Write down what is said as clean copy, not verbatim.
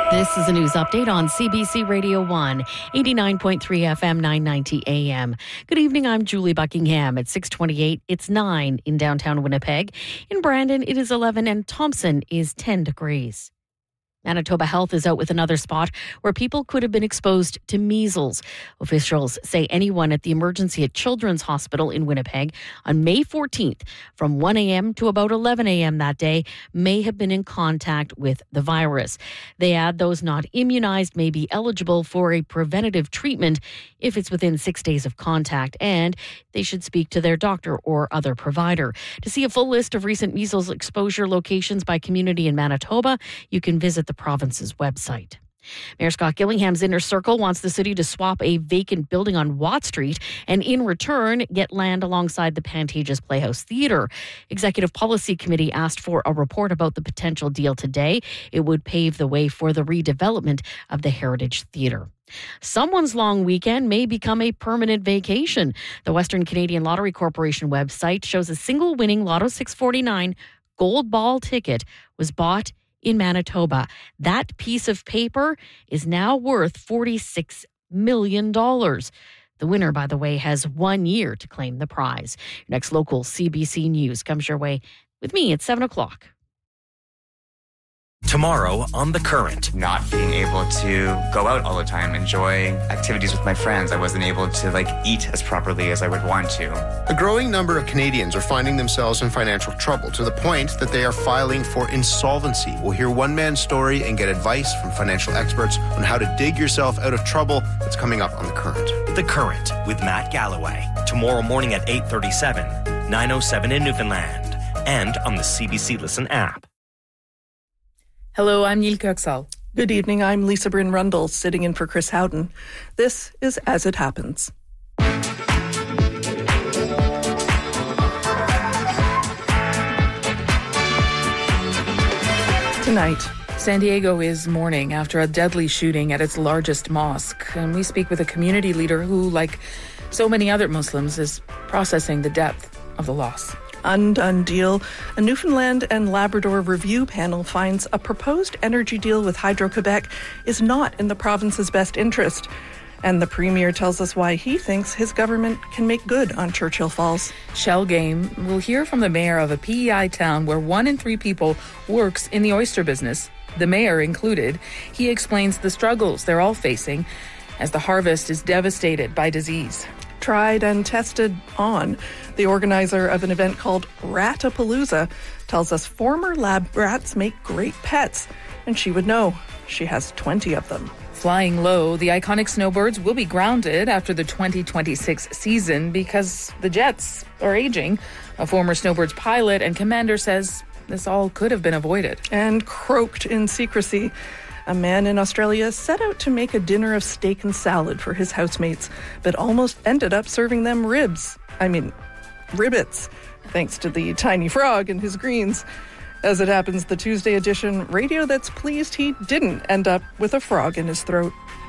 This is a news update on CBC Radio 1, 89.3 FM, 990 AM. Good evening, I'm Julie Buckingham. At 6:28, it's 9 in downtown Winnipeg. In Brandon, it is 11 and Thompson is 10 degrees. Manitoba Health is out with another spot where people could have been exposed to measles. Officials say anyone at the emergency at Children's Hospital in Winnipeg on May 14th from 1 a.m. to about 11 a.m. that day may have been in contact with the virus. They add those not immunized may be eligible for a preventative treatment if it's within 6 days of contact, and they should speak to their doctor or other provider. To see a full list of recent measles exposure locations by community in Manitoba, you can visit the province's website. Mayor Scott Gillingham's Inner Circle wants the city to swap a vacant building on Watt Street and in return get land alongside the Pantages Playhouse Theatre. Executive Policy Committee asked for a report about the potential deal today. It would pave the way for the redevelopment of the Heritage Theatre. Someone's long weekend may become a permanent vacation. The Western Canadian Lottery Corporation website shows a single winning Lotto 649 gold ball ticket was bought in Manitoba. That piece of paper is now worth $46 million. The winner, by the way, has 1 year to claim the prize. Your next local CBC News comes your way with me at 7 o'clock. Tomorrow on The Current. Not being able to go out all the time, enjoy activities with my friends. I wasn't able to eat as properly as I would want to. A growing number of Canadians are finding themselves in financial trouble to the point that they are filing for insolvency. We'll hear one man's story and get advice from financial experts on how to dig yourself out of trouble. That's coming up on The Current. The Current with Matt Galloway. Tomorrow morning at 8:37, 9:07 in Newfoundland, and on the CBC Listen app. Hello, I'm Neil Kirksall. Good evening, I'm Lisa Bryn Rundle, sitting in for Chris Howden. This is As It Happens. Tonight, San Diego is mourning after a deadly shooting at its largest mosque, and we speak with a community leader who, like so many other Muslims, is processing the depth of the loss. Undone deal. A Newfoundland and Labrador review panel finds a proposed energy deal with Hydro-Quebec is not in the province's best interest. And the Premier tells us why he thinks his government can make good on Churchill Falls. Shell Game will hear from the mayor of a PEI town where 1 in 3 people works in the oyster business, the mayor included. He explains the struggles they're all facing as the harvest is devastated by disease. Tried and tested on. The organizer of an event called Ratapalooza tells us former lab rats make great pets, and she would know. She has 20 of them. Flying low, the iconic snowbirds will be grounded after the 2026 season because the jets are aging. A former snowbirds pilot and commander says this all could have been avoided. And croaked in secrecy. A man in Australia set out to make a dinner of steak and salad for his housemates, but almost ended up serving them ribbits, thanks to the tiny frog and his greens. As it happens, the Tuesday edition radio that's pleased he didn't end up with a frog in his throat.